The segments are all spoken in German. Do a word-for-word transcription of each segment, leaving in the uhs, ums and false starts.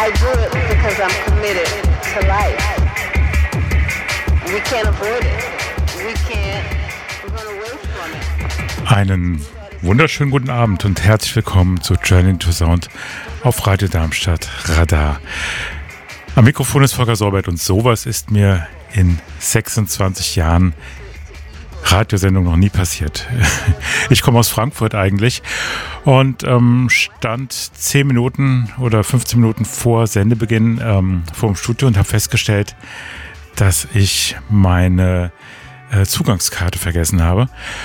I do it because I'm committed to life. We can't avoid it. We can't run away from it. Einen wunderschönen guten Abend und herzlich willkommen zu Journey to Sound auf Radio Darmstadt Radar. Am Mikrofon ist Volker Sorbert und sowas ist mir in sechsundzwanzig Jahren Radiosendung noch nie passiert. Ich komme aus Frankfurt eigentlich und ähm, stand zehn Minuten oder fünfzehn Minuten vor Sendebeginn ähm, vor dem Studio und habe festgestellt, dass ich meine äh, Zugangskarte vergessen habe.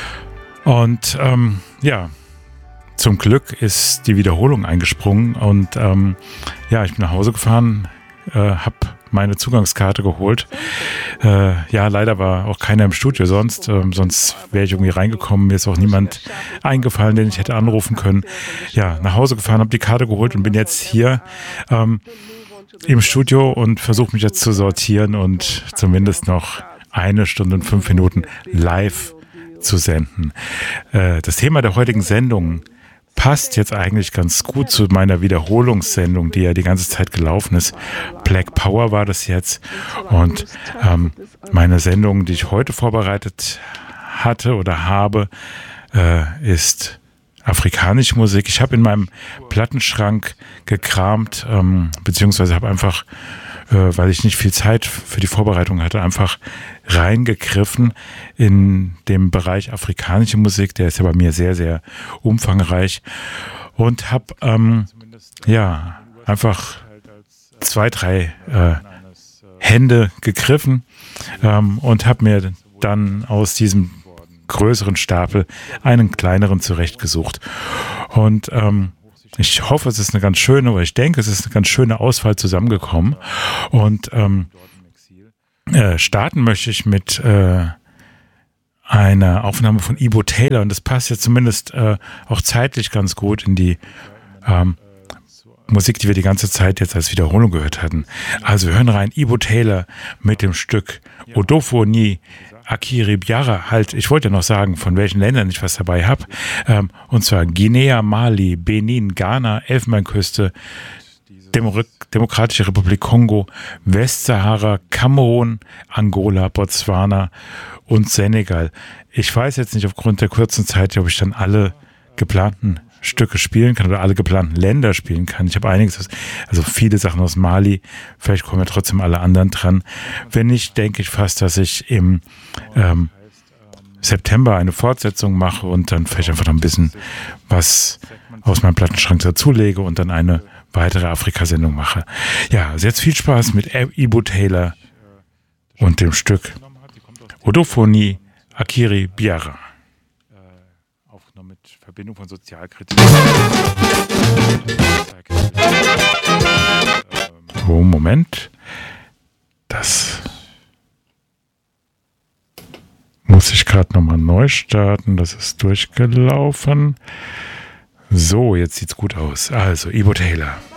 Und ähm, ja, zum Glück ist die Wiederholung eingesprungen und ähm, ja, ich bin nach Hause gefahren, äh, habe meine Zugangskarte geholt. Äh, ja, leider war auch keiner im Studio sonst, ähm, sonst wäre ich irgendwie reingekommen. Mir ist auch niemand eingefallen, den ich hätte anrufen können. Ja, nach Hause gefahren, habe die Karte geholt und bin jetzt hier ähm, im Studio und versuche mich jetzt zu sortieren und zumindest noch eine Stunde und fünf Minuten live zu senden. Äh, das Thema der heutigen Sendung passt jetzt eigentlich ganz gut zu meiner Wiederholungssendung, die ja die ganze Zeit gelaufen ist. Black Power war das jetzt. Und ähm, meine Sendung, die ich heute vorbereitet hatte oder habe, äh, ist afrikanische Musik. Ich habe in meinem Plattenschrank gekramt, ähm, beziehungsweise habe einfach, äh, weil ich nicht viel Zeit für die Vorbereitung hatte, einfach reingegriffen in den Bereich afrikanische Musik. Der ist ja bei mir sehr, sehr umfangreich und habe ähm, ja einfach zwei, drei äh, Hände gegriffen ähm, und habe mir dann aus diesem größeren Stapel einen kleineren zurechtgesucht. Und ähm, ich hoffe, es ist eine ganz schöne, oder ich denke, es ist eine ganz schöne Auswahl zusammengekommen. Und ähm, äh, starten möchte ich mit äh, einer Aufnahme von Ibo Taylor. Und das passt ja zumindest äh, auch zeitlich ganz gut in die ähm, Musik, die wir die ganze Zeit jetzt als Wiederholung gehört hatten. Also wir hören rein Ibo Taylor mit dem Stück Odofo Ni Akiri Biara, halt, ich wollte ja noch sagen, von welchen Ländern ich was dabei habe. Ähm, und zwar Guinea, Mali, Benin, Ghana, Elfenbeinküste, Demo- Demokratische Republik Kongo, Westsahara, Kamerun, Angola, Botswana und Senegal. Ich weiß jetzt nicht aufgrund der kurzen Zeit, ob ich dann alle geplanten Stücke spielen kann oder alle geplanten Länder spielen kann. Ich habe einiges, also viele Sachen aus Mali, vielleicht kommen ja trotzdem alle anderen dran. Wenn nicht, denke ich fast, dass ich im ähm, September eine Fortsetzung mache und dann vielleicht einfach noch ein bisschen was aus meinem Plattenschrank dazulege und dann eine weitere Afrika-Sendung mache. Ja, also jetzt viel Spaß mit Ibo Taylor und dem Stück Odofo Ni Akiri Biara. Aufgenommen mit Verbindung von Sozialkritik. Oh, Moment. Das muss ich gerade nochmal neu starten. Das ist durchgelaufen. So, jetzt sieht's gut aus. Also, Ibo Taylor.